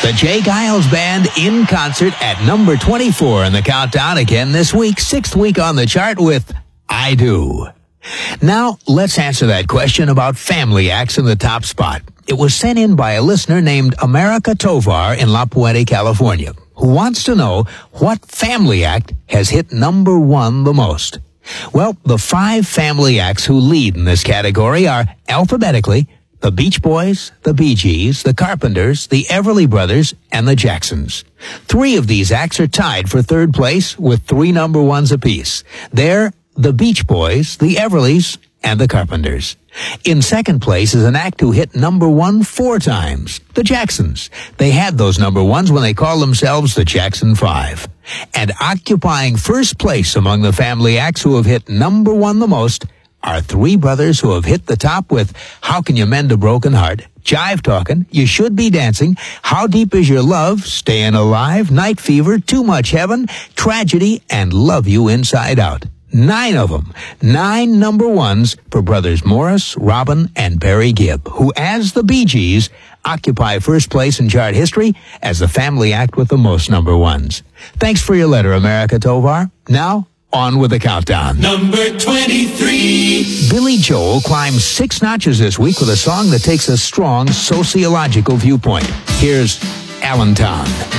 The Jay Giles Band in concert at number 24 in the countdown again this week, 6th week on the chart with I Do. Now, let's answer that question about family acts in the top spot. It was sent in by a listener named America Tovar in La Puente, California, who wants to know what family act has hit number 1 the most. Well, the 5 family acts who lead in this category are alphabetically the Beach Boys, the Bee Gees, the Carpenters, the Everly Brothers, and the Jacksons. 3 of these acts are tied for 3rd place with 3 number 1s apiece. They're the Beach Boys, the Everlys, and the Carpenters. In 2nd place is an act who hit number 1 4 times, the Jacksons. They had those number 1s when they called themselves the Jackson 5. And occupying 1st place among the family acts who have hit number 1 the most are 3 brothers who have hit the top with How Can You Mend a Broken Heart, Jive Talkin', You Should Be Dancing, How Deep Is Your Love, Stayin' Alive, Night Fever, Too Much Heaven, Tragedy, and Love You Inside Out. 9 of them. 9 number 1s for brothers Morris, Robin, and Barry Gibb, who, as the Bee Gees, occupy 1st place in chart history as the family act with the most number 1s. Thanks for your letter, America Tovar. Now, on with the countdown. Number 23. Billy Joel climbs 6 notches this week with a song that takes a strong sociological viewpoint. Here's Allentown.